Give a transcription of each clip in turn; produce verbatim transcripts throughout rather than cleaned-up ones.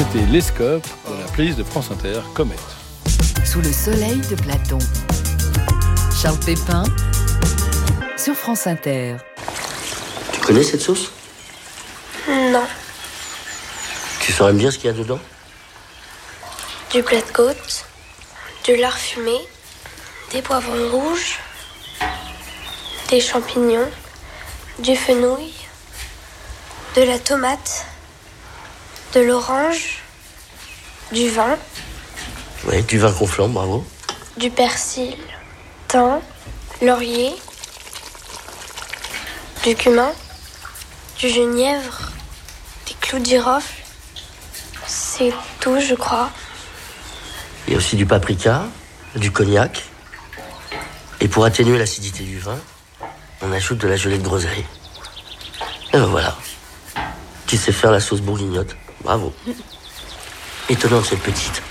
C'était Les Scopes dans la playlist de France Inter, Comète. Sous le soleil de Platon. Charles Pépin sur France Inter. Tu connais cette sauce ? Non. Tu saurais me dire ce qu'il y a dedans ? Du plat de côte, du lard fumé, des poivrons rouges, des champignons, du fenouil, de la tomate, de l'orange, du vin. Oui, du vin conflant, bravo. Du persil, thym, laurier, du cumin, du genièvre, des clous de girofle. C'est tout, je crois. Il y a aussi du paprika, du cognac. Et pour atténuer l'acidité du vin, on ajoute de la gelée de groseille. Et ben voilà. Tu sais faire la sauce bourguignotte. Bravo. Étonnante cette petite.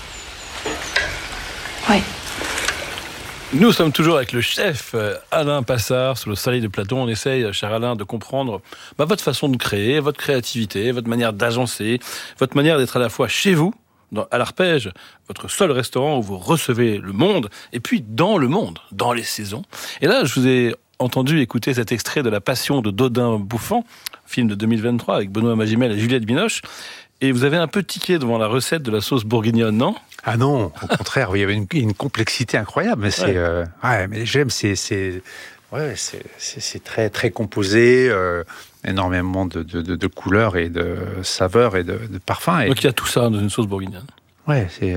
Oui. Nous sommes toujours avec le chef Alain Passard sur le soleil de Platon. On essaye, cher Alain, de comprendre bah, votre façon de créer, votre créativité, votre manière d'agencer, votre manière d'être à la fois chez vous, dans, à l'Arpège, votre seul restaurant où vous recevez le monde, et puis dans le monde, dans les saisons. Et là, je vous ai entendu écouter cet extrait de La Passion de Dodin Bouffant, film de deux mille vingt-trois avec Benoît Magimel et Juliette Binoche. Et vous avez un peu tiqué devant la recette de la sauce bourguignonne, non ? Ah non, au contraire, il y avait une, une complexité incroyable. Mais c'est, Ouais. euh, ouais, mais j'aime, c'est, c'est, ouais, c'est, c'est, c'est très, très composé, euh, énormément de, de, de, de couleurs et de saveurs et de, de parfums. Et, Donc il y a tout ça dans une sauce bourguignonne. ouais, c'est, euh,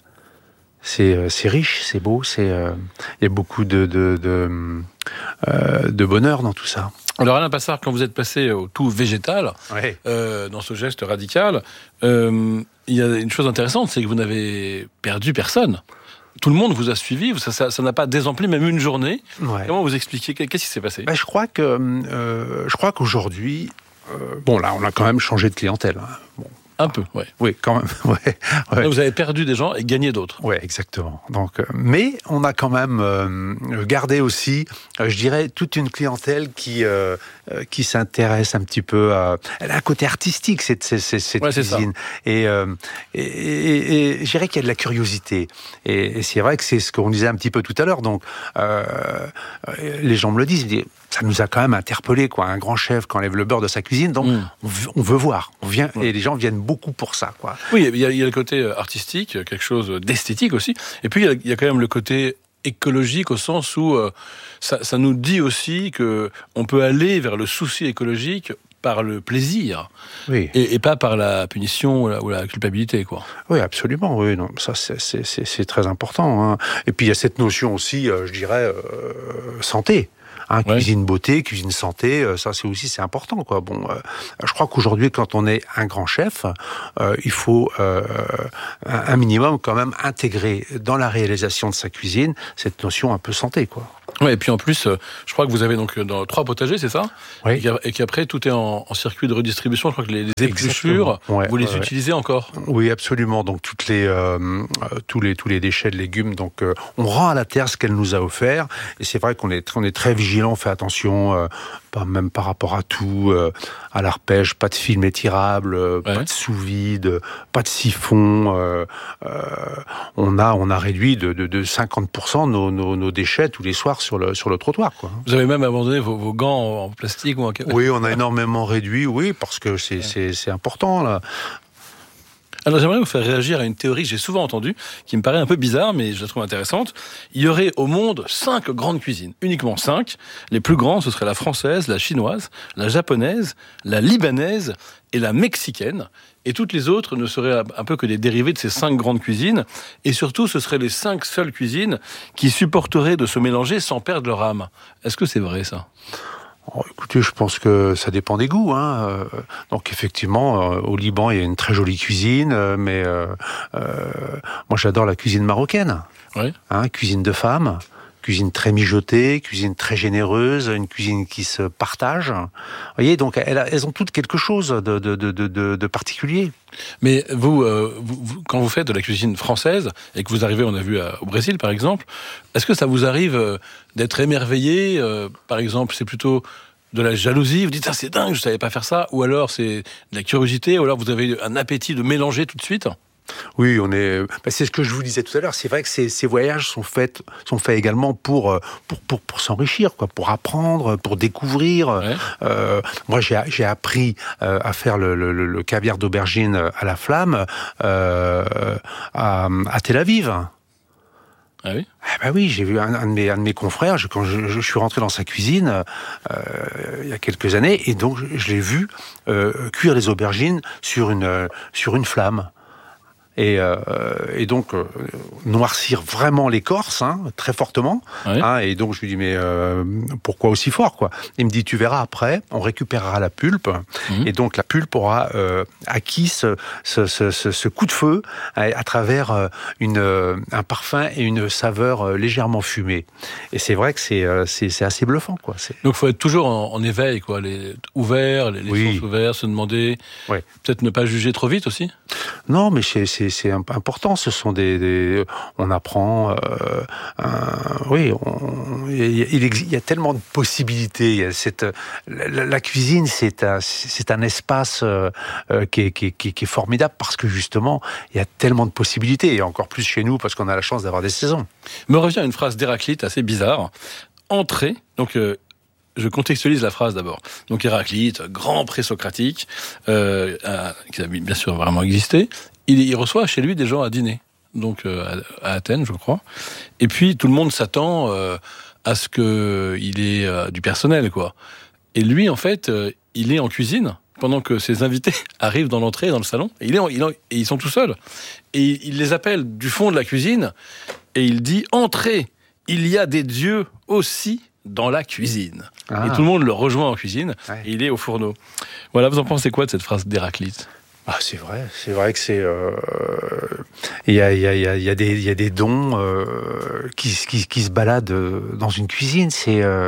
c'est, euh, c'est riche, c'est beau, c'est, euh, il y a beaucoup de, de, de, euh, de bonheur dans tout ça. Alors Alain Passard, quand vous êtes passé au tout végétal, Ouais. euh, dans ce geste radical, euh, il y a une chose intéressante, c'est que vous n'avez perdu personne. Tout le monde vous a suivi, ça, ça, ça n'a pas désempli même une journée. Ouais. Comment vous expliquez ? Qu'est-ce qui s'est passé ? Ben, je crois que, euh, je crois qu'aujourd'hui, euh, bon là, on a quand même changé de clientèle. Hein. Bon. Un peu, ouais. Oui, quand même. Ouais, ouais. Vous avez perdu des gens et gagné d'autres. Ouais, exactement. Donc, euh, mais on a quand même euh, gardé aussi, euh, je dirais, toute une clientèle qui euh, euh, qui s'intéresse un petit peu à. Elle a un côté artistique cette cette, cette, cette Ouais, c'est ça. cuisine. Et, euh, et, et, et je dirais qu'il y a de la curiosité. Et, et c'est vrai que c'est ce qu'on disait un petit peu tout à l'heure. Donc, euh, les gens me le disent. Ils disent, ça nous a quand même interpellé, quoi. Un grand chef qui enlève le beurre de sa cuisine, donc Mm. on, veut, on veut voir. On vient Mm. et les gens viennent beaucoup pour ça, quoi. Oui, il y, a, il y a le côté artistique, quelque chose d'esthétique aussi. Et puis il y a, il y a quand même le côté écologique au sens où euh, ça, ça nous dit aussi que on peut aller vers le souci écologique par le plaisir Oui. et, et pas par la punition ou la, ou la culpabilité, quoi. Oui, absolument. Oui, non, ça c'est, c'est, c'est, c'est très important. Hein. Et puis il y a cette notion aussi, euh, je dirais, euh, santé. Hein, Ouais. Cuisine beauté, cuisine santé, euh, ça c'est aussi c'est important, quoi. Bon, euh, je crois qu'aujourd'hui, quand on est un grand chef, euh, il faut euh, un, un minimum quand même intégrer dans la réalisation de sa cuisine cette notion un peu santé, quoi. Ouais, et puis en plus, euh, je crois que vous avez donc dans trois potagers, c'est ça ? Oui. Et qu'a- Et qu'après tout est en, en circuit de redistribution. Je crois que les, les épluchures, Exactement. Ouais, vous les ouais, ouais. utilisez encore. Oui, absolument. Donc toutes les euh, euh, tous les tous les déchets de légumes, donc euh, on rend à la terre ce qu'elle nous a offert. Et c'est vrai qu'on est on est très vigilant, on fait attention, euh, pas même par rapport à tout, euh, à l'arpège, pas de film étirable, euh, Ouais. pas de sous-vide, pas de siphon. Euh, euh, on a on a réduit de, de, de cinquante pour cent nos, nos nos déchets tous les soirs sur le sur le trottoir, quoi. Vous avez même abandonné vos, vos gants en plastique ou en Oui, on a énormément réduit, oui, parce que c'est c'est c'est important là. Alors j'aimerais vous faire réagir à une théorie que j'ai souvent entendue, qui me paraît un peu bizarre, mais je la trouve intéressante. Il y aurait au monde cinq grandes cuisines, uniquement cinq. Les plus grandes, ce seraient la française, la chinoise, la japonaise, la libanaise et la mexicaine. Et toutes les autres ne seraient un peu que des dérivés de ces cinq grandes cuisines. Et surtout, ce seraient les cinq seules cuisines qui supporteraient de se mélanger sans perdre leur âme. Est-ce que c'est vrai, ça ? Oh, écoutez, je pense que ça dépend des goûts. Hein. Euh, donc effectivement, euh, au Liban, il y a une très jolie cuisine, euh, mais euh, euh, moi j'adore la cuisine marocaine. Oui. Hein, cuisine de femme, cuisine très mijotée, cuisine très généreuse, une cuisine qui se partage. Vous voyez, donc elles, elles ont toutes quelque chose de, de, de, de, de particulier. Mais vous, euh, vous, vous, quand vous faites de la cuisine française et que vous arrivez, on a vu à, au Brésil par exemple, est-ce que ça vous arrive euh, d'être émerveillé euh, Par exemple, c'est plutôt de la jalousie, vous dites, ah, c'est dingue, je savais pas faire ça, ou alors c'est de la curiosité, ou alors vous avez un appétit de mélanger tout de suite? Oui, on est. Ben, c'est ce que je vous disais tout à l'heure. C'est vrai que ces, ces voyages sont faits, sont faits également pour pour pour, pour s'enrichir, quoi, pour apprendre, pour découvrir. Ouais. Euh, moi, j'ai j'ai appris euh, à faire le, le, le caviar d'aubergine à la flamme euh, à, à Tel Aviv. Ah oui. Ah bah oui, j'ai vu un, un, de mes, un de mes confrères, je, quand je, je suis rentré dans sa cuisine euh, il y a quelques années, et donc je, je l'ai vu euh, cuire les aubergines sur une sur une flamme. Et, euh, et donc euh, noircir vraiment l'écorce, hein, très fortement. Oui. Hein, et donc je lui dis mais euh, pourquoi aussi fort, quoi? Il me dit tu verras après, on récupérera la pulpe, mmh. et donc la pulpe aura euh, acquis ce, ce, ce, ce coup de feu à, à travers euh, une, euh, un parfum et une saveur euh, légèrement fumée. Et c'est vrai que c'est euh, c'est, c'est assez bluffant, quoi. C'est... Donc il faut être toujours en, en éveil, quoi, les, ouvert, les, les oui. sens ouverts, se demander, oui. peut-être ne pas juger trop vite aussi. Non, mais c'est, c'est, c'est important. Ce sont des, des on apprend. Euh, un, oui, on, il, il y a tellement de possibilités. Il y a cette, la, la cuisine, c'est un, c'est un espace euh, qui, est, qui, est, qui est formidable parce que justement, il y a tellement de possibilités. Et encore plus chez nous parce qu'on a la chance d'avoir des saisons. Me revient une phrase d'Héraclite assez bizarre. Entrée, donc. Euh, Je contextualise la phrase d'abord. Donc Héraclite, grand pré-socratique, euh, qui a bien sûr vraiment existé, il, il reçoit chez lui des gens à dîner, donc euh, à, à Athènes, je crois. Et puis tout le monde s'attend euh, à ce qu'il ait euh, du personnel, quoi. Et lui, en fait, euh, il est en cuisine pendant que ses invités arrivent dans l'entrée, dans le salon. Et, il est en, il est en, et ils sont tout seuls. Et il, il les appelle du fond de la cuisine et il dit « Entrez, il y a des dieux aussi ». Dans la cuisine. Ah. Et tout le monde le rejoint en cuisine, ouais. Et il est au fourneau. Voilà, vous en pensez quoi de cette phrase d'Héraclite ? Ah, c'est vrai, c'est vrai que c'est... Euh, il y a, il y a, il y a des, il y a des dons euh, qui, qui, qui se baladent dans une cuisine, c'est... Euh,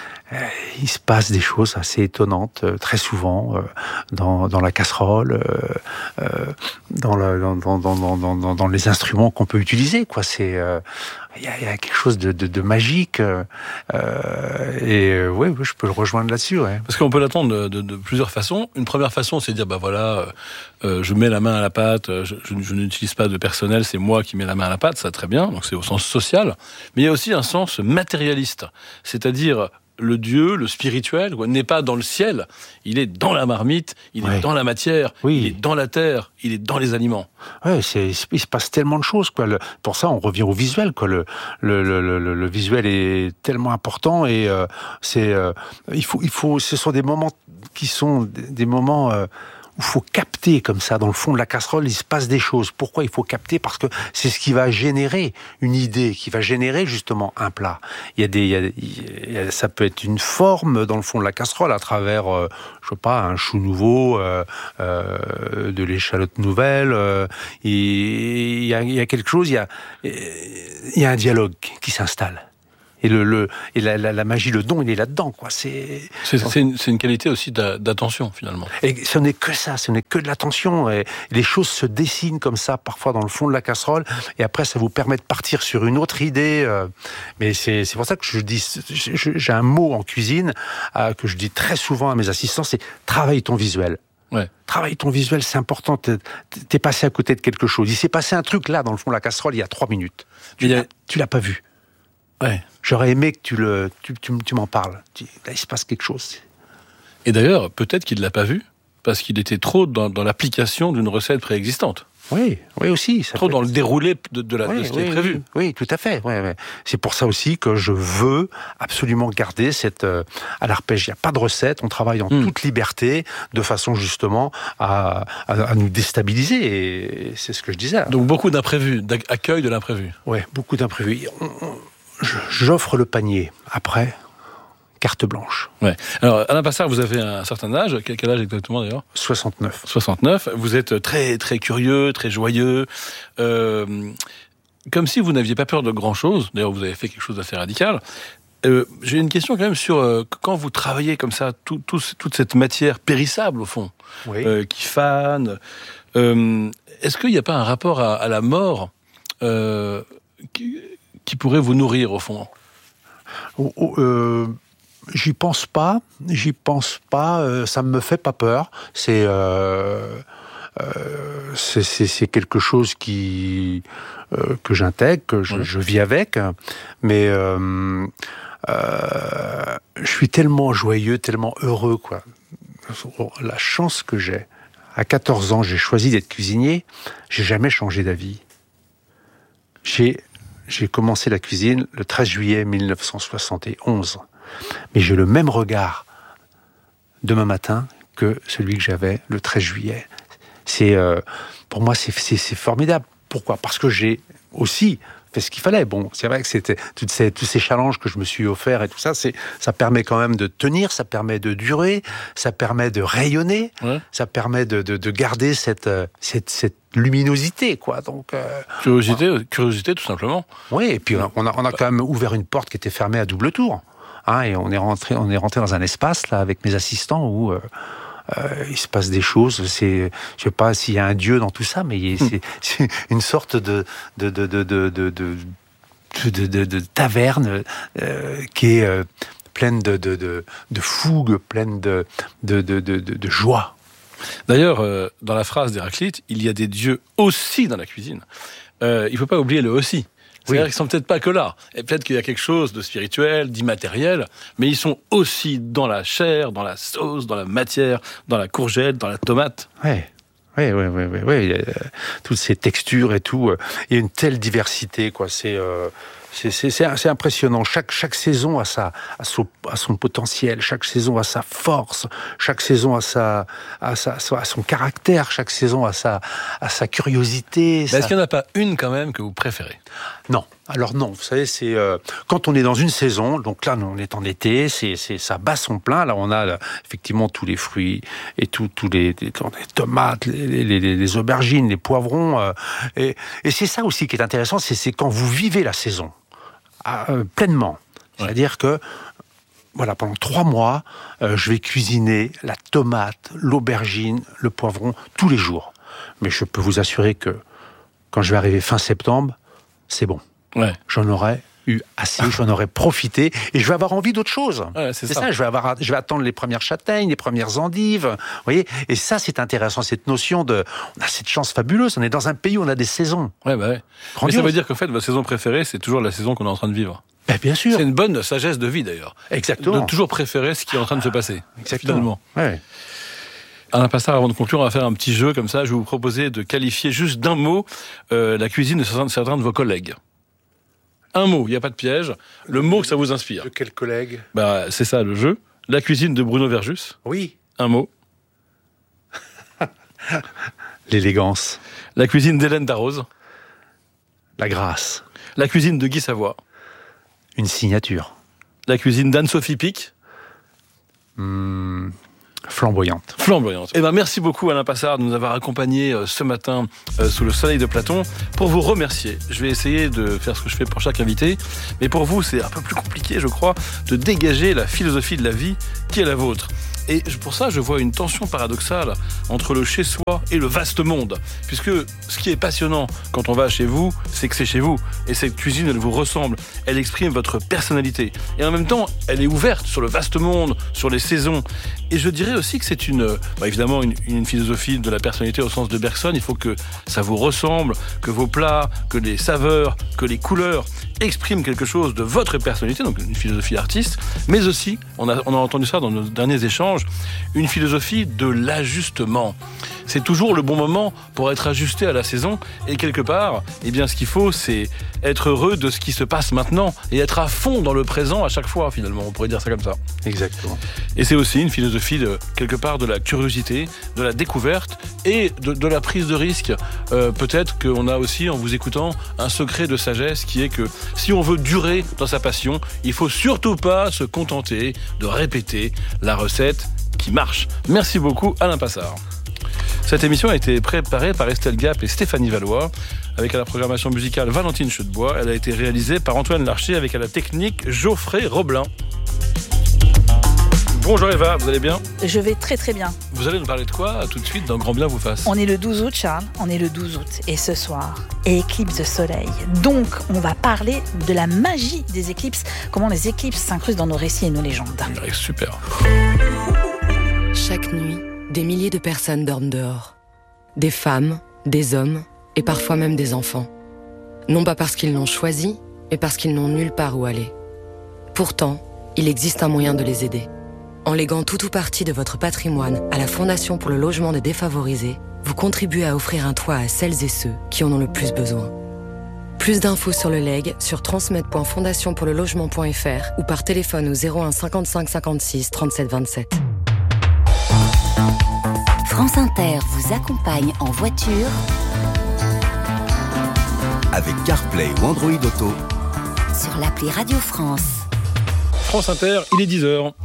il se passe des choses assez étonnantes, euh, très souvent, euh, dans, dans la casserole, euh, dans, la, dans, dans, dans, dans, dans les instruments qu'on peut utiliser, quoi. C'est... Euh, Il y, a, il y a quelque chose de, de, de magique euh, et euh, ouais, ouais, je peux le rejoindre là-dessus. Ouais. Parce qu'on peut l'attendre de, de, de plusieurs façons. Une première façon, c'est de dire bah voilà, euh, je mets la main à la pâte, je, je, je n'utilise pas de personnel, c'est moi qui mets la main à la pâte, ça très bien. Donc c'est au sens social, mais il y a aussi un sens matérialiste, c'est-à-dire le Dieu, le spirituel, quoi, n'est pas dans le ciel, il est dans la marmite, il ouais. est dans la matière, oui. il est dans la terre, il est dans les aliments. Ouais, c'est, il se passe tellement de choses, quoi. Le, pour ça, on revient au visuel, quoi. Le, le, le, le, le visuel est tellement important et euh, c'est, euh, il faut, il faut, ce sont des moments qui sont des, des moments. Euh, où il faut capter comme ça, dans le fond de la casserole, il se passe des choses. Pourquoi il faut capter ? Parce que c'est ce qui va générer une idée, qui va générer justement un plat. Il y a des, il y a, il y a, ça peut être une forme dans le fond de la casserole à travers, euh, je sais pas, un chou nouveau, euh, euh, de l'échalote nouvelle. Euh, il, y a, il y a quelque chose, il y a, il y a un dialogue qui s'installe. Et, le, le, et la, la, la magie, le don, il est là-dedans, quoi. C'est, c'est, c'est, une, c'est une qualité aussi d'attention, finalement. Et ce n'est que ça, ce n'est que de l'attention. Et les choses se dessinent comme ça, parfois dans le fond de la casserole, et après, ça vous permet de partir sur une autre idée. Mais c'est, c'est pour ça que je dis, j'ai un mot en cuisine que je dis très souvent à mes assistants, c'est « travaille ton visuel ». Ouais. Travaille ton visuel, c'est important. T'es, t'es passé à côté de quelque chose. Il s'est passé un truc là, dans le fond de la casserole, il y a trois minutes. Tu, l'as, a... tu l'as pas vu. Ouais. J'aurais aimé que tu, le, tu, tu, tu m'en parles. Là, il se passe quelque chose. Et d'ailleurs, peut-être qu'il ne l'a pas vu, parce qu'il était trop dans, dans l'application d'une recette préexistante. Oui, oui aussi. Ça trop dans être... le déroulé de, de, la, oui, de ce qui oui, est prévu. Oui, oui, tout à fait. Oui, oui. C'est pour ça aussi que je veux absolument garder cette... Euh, à l'arpège, il n'y a pas de recette, on travaille en mm. toute liberté, de façon justement à, à, à nous déstabiliser, et c'est ce que je disais. Donc beaucoup d'imprévus, d'accueil de l'imprévu. Oui, beaucoup d'imprévus. On, on, J'offre le panier. Après, carte blanche. Ouais. Alors, Alain Passard, vous avez un certain âge. Quel âge exactement, d'ailleurs ? soixante-neuf. soixante-neuf. Vous êtes très, très curieux, très joyeux. Euh, comme si vous n'aviez pas peur de grand-chose. D'ailleurs, vous avez fait quelque chose d'assez radical. Euh, j'ai une question quand même sur euh, quand vous travaillez comme ça, tout, tout, toute cette matière périssable, au fond, oui. euh, qui fane. Euh, est-ce qu'il n'y a pas un rapport à, à la mort euh, qui, qui pourrait vous nourrir, au fond ? oh, oh, euh, j'y pense pas, j'y pense pas, euh, ça me fait pas peur. C'est, euh, euh, c'est, c'est, c'est quelque chose qui euh, que j'intègre, que je, je vis avec, mais euh, euh, je suis tellement joyeux, tellement heureux, quoi. La chance que j'ai. À quatorze ans, j'ai choisi d'être cuisinier. J'ai jamais changé d'avis. J'ai, j'ai commencé la cuisine le treize juillet mille neuf cent soixante et onze. Mais j'ai le même regard demain matin que celui que j'avais le treize juillet. C'est, euh, pour moi, c'est, c'est, c'est formidable. Pourquoi ? Parce que j'ai aussi fait ce qu'il fallait. Bon, c'est vrai que c'était toutes ces, tous ces challenges que je me suis offerts et tout ça, c'est, ça permet quand même de tenir, ça permet de durer, ça permet de rayonner, ouais. ça permet de, de, de garder cette, cette, cette luminosité, quoi. Donc, euh, curiosité, voilà. curiosité, tout simplement. Oui, et puis on a, on a quand même ouvert une porte qui était fermée à double tour. Hein, et on est rentré, on est rentré dans un espace là avec mes assistants où euh, euh, il se passe des choses. C'est, je sais pas s'il y a un dieu dans tout ça, mais c'est, c'est une sorte de de de de de de, de, de, de, de taverne euh, qui est euh, pleine de de de, de fougue, pleine de de de de, de, de joie. D'ailleurs, euh, dans la phrase d'Héraclite, il y a des dieux aussi dans la cuisine. Euh, il faut pas oublier le aussi. C'est-à-dire oui. qu'ils sont peut-être pas que là. Et peut-être qu'il y a quelque chose de spirituel, d'immatériel, mais ils sont aussi dans la chair, dans la sauce, dans la matière, dans la courgette, dans la tomate. Ouais. Oui, oui, oui, oui, oui. Euh, toutes ces textures et tout. Euh, il y a une telle diversité, quoi. C'est, euh, c'est, c'est, c'est, c'est impressionnant. Chaque, chaque saison a sa, a son, a son potentiel. Chaque saison a sa force. Chaque saison a sa, a sa, a son caractère. Chaque saison a sa, a sa curiosité. Mais sa... est-ce qu'il n'y en a pas une quand même que vous préférez ? Non. Alors non, vous savez, c'est euh, quand on est dans une saison, donc là on est en été, c'est, c'est ça bat son plein. Là on a là, effectivement tous les fruits et tous tous les, les, les tomates, les, les, les aubergines, les poivrons. Euh, et, et c'est ça aussi qui est intéressant, c'est, c'est quand vous vivez la saison euh, pleinement. Ouais. C'est-à-dire que voilà, pendant trois mois, euh, je vais cuisiner la tomate, l'aubergine, le poivron tous les jours. Mais je peux vous assurer que quand je vais arriver fin septembre, c'est bon. Ouais. J'en aurais eu assez, j'en aurais profité, et je vais avoir envie d'autre chose. Ouais, c'est, c'est ça. ça. Je vais avoir, je vais attendre les premières châtaignes, les premières endives. Vous voyez, et ça, c'est intéressant, cette notion de, on a cette chance fabuleuse. On est dans un pays où on a des saisons. Ouais, bah ouais. Mais ça veut dire qu'en fait, votre saison préférée, c'est toujours la saison qu'on est en train de vivre. Ben, bien sûr. C'est une bonne sagesse de vie d'ailleurs. Exactement. De toujours préférer ce qui est en train de se passer. Exactement. Finalement. Ouais. Alain Passard, avant de conclure, on va faire un petit jeu comme ça. Je vais vous proposer de qualifier juste d'un mot euh, la cuisine de certains, de certains de vos collègues. Un mot, il n'y a pas de piège. Le mot que ça vous inspire. De quel collègue ? Bah, c'est ça le jeu. La cuisine de Bruno Verjus. Oui. Un mot. L'élégance. La cuisine d'Hélène Darroze. La grâce. La cuisine de Guy Savoie. Une signature. La cuisine d'Anne-Sophie Pic. Mmh. Flamboyante. Flamboyante. Eh ben, merci beaucoup Alain Passard de nous avoir accompagnés euh, ce matin euh, sous le soleil de Platon. Pour vous remercier, je vais essayer de faire ce que je fais pour chaque invité, mais pour vous c'est un peu plus compliqué je crois, de dégager la philosophie de la vie qui est la vôtre. Et pour ça, je vois une tension paradoxale entre le chez-soi et le vaste monde. Puisque ce qui est passionnant quand on va chez vous, c'est que c'est chez vous. Et cette cuisine, elle vous ressemble. Elle exprime votre personnalité. Et en même temps, elle est ouverte sur le vaste monde, sur les saisons. Et je dirais aussi que c'est une, bah évidemment, une, une philosophie de la personnalité au sens de Bergson. Il faut que ça vous ressemble, que vos plats, que les saveurs, que les couleurs expriment quelque chose de votre personnalité, donc une philosophie d'artiste. Mais aussi, on a, on a entendu ça dans nos derniers échanges, une philosophie de l'ajustement. C'est toujours le bon moment pour être ajusté à la saison et quelque part, eh bien, ce qu'il faut, c'est être heureux de ce qui se passe maintenant et être à fond dans le présent à chaque fois, finalement. On pourrait dire ça comme ça. Exactement. Et c'est aussi une philosophie de, quelque part, de la curiosité, de la découverte et de, de la prise de risque. Euh, peut-être qu'on a aussi, en vous écoutant, un secret de sagesse qui est que si on veut durer dans sa passion, il faut surtout pas se contenter de répéter la recette qui marche. Merci beaucoup Alain Passard. Cette émission a été préparée par Estelle Gap et Stéphanie Valois, avec à la programmation musicale Valentine Chedebois. Elle a été réalisée par Antoine Larcher avec à la technique Geoffrey Roblin. Bonjour Eva, vous allez bien ? Je vais très très bien. Vous allez nous parler de quoi tout de suite dans Grand Bien vous fasse ? On est le douze août, Charles, on est le douze août. Et ce soir, éclipse de soleil. Donc, on va parler de la magie des éclipses, comment les éclipses s'incrustent dans nos récits et nos légendes. Ouais, super. Chaque nuit, des milliers de personnes dorment dehors. Des femmes, des hommes et parfois même des enfants. Non pas parce qu'ils l'ont choisi, mais parce qu'ils n'ont nulle part où aller. Pourtant, il existe un moyen de les aider. En léguant tout ou partie de votre patrimoine à la Fondation pour le logement des défavorisés, vous contribuez à offrir un toit à celles et ceux qui en ont le plus besoin. Plus d'infos sur le legs sur transmet point fondation pour le logement point f r ou par téléphone au zéro un cinquante-cinq cinquante-six trente-sept vingt-sept. France Inter vous accompagne en voiture avec CarPlay ou Android Auto sur l'appli Radio France. France Inter, il est dix heures.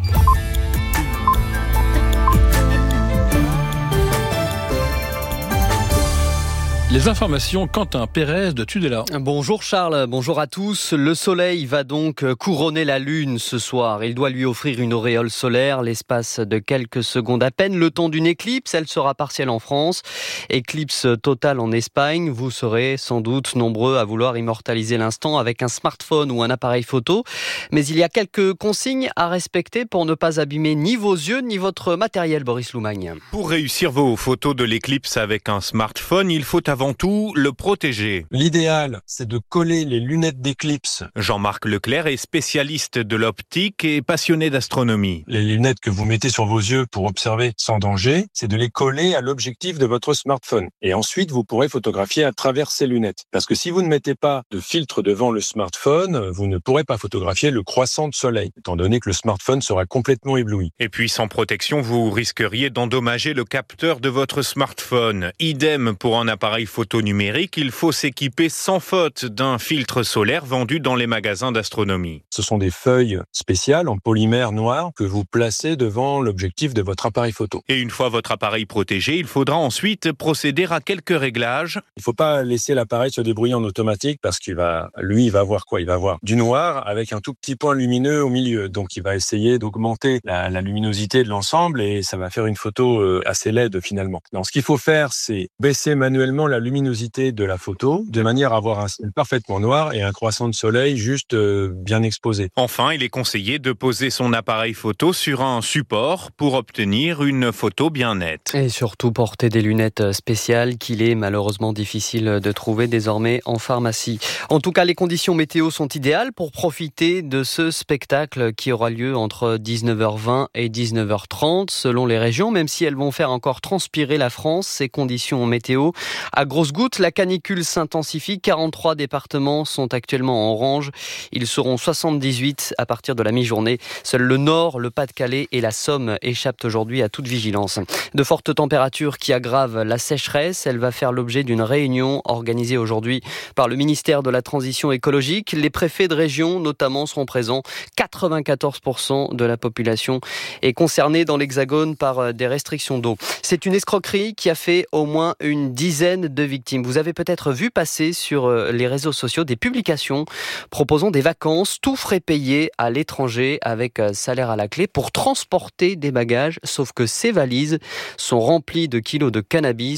Les informations, Quentin Pérez de Tudela. Bonjour Charles, bonjour à tous. Le soleil va donc couronner la lune ce soir. Il doit lui offrir une auréole solaire, l'espace de quelques secondes à peine, le temps d'une éclipse. Elle sera partielle en France, éclipse totale en Espagne. Vous serez sans doute nombreux à vouloir immortaliser l'instant avec un smartphone ou un appareil photo. Mais il y a quelques consignes à respecter pour ne pas abîmer ni vos yeux ni votre matériel, Boris Loumagne. Pour réussir vos photos de l'éclipse avec un smartphone, il faut avoir avant tout le protéger. L'idéal, c'est de coller les lunettes d'éclipse. Jean-Marc Leclerc est spécialiste de l'optique et passionné d'astronomie. Les lunettes que vous mettez sur vos yeux pour observer sans danger, c'est de les coller à l'objectif de votre smartphone. Et ensuite, vous pourrez photographier à travers ces lunettes. Parce que si vous ne mettez pas de filtre devant le smartphone, vous ne pourrez pas photographier le croissant de soleil, étant donné que le smartphone sera complètement ébloui. Et puis, sans protection, vous risqueriez d'endommager le capteur de votre smartphone. Idem pour un appareil photo numérique, il faut s'équiper sans faute d'un filtre solaire vendu dans les magasins d'astronomie. Ce sont des feuilles spéciales en polymère noir que vous placez devant l'objectif de votre appareil photo. Et une fois votre appareil protégé, il faudra ensuite procéder à quelques réglages. Il ne faut pas laisser l'appareil se débrouiller en automatique parce qu'il va, lui, il va voir quoi ? Il va voir du noir avec un tout petit point lumineux au milieu. Donc, il va essayer d'augmenter la, la luminosité de l'ensemble et ça va faire une photo assez laide finalement. Donc, ce qu'il faut faire, c'est baisser manuellement la luminosité de la photo de manière à avoir un ciel parfaitement noir et un croissant de soleil juste euh, bien exposé. Enfin, il est conseillé de poser son appareil photo sur un support pour obtenir une photo bien nette. Et surtout porter des lunettes spéciales qu'il est malheureusement difficile de trouver désormais en pharmacie. En tout cas, les conditions météo sont idéales pour profiter de ce spectacle qui aura lieu entre dix-neuf heures vingt et dix-neuf heures trente selon les régions, même si elles vont faire encore transpirer la France, ces conditions météo. À grosses gouttes, la canicule s'intensifie. quarante-trois départements sont actuellement en orange. Ils seront soixante-dix-huit à partir de la mi-journée. Seul le Nord, le Pas-de-Calais et la Somme échappent aujourd'hui à toute vigilance. De fortes températures qui aggravent la sécheresse. Elle va faire l'objet d'une réunion organisée aujourd'hui par le ministère de la Transition écologique. Les préfets de région, notamment, seront présents. quatre-vingt-quatorze pour cent de la population est concernée dans l'Hexagone par des restrictions d'eau. C'est une escroquerie qui a fait au moins une dizaine de victimes. Vous avez peut-être vu passer sur les réseaux sociaux des publications proposant des vacances, tout frais payés à l'étranger avec salaire à la clé pour transporter des bagages, sauf que ces valises sont remplies de kilos de cannabis.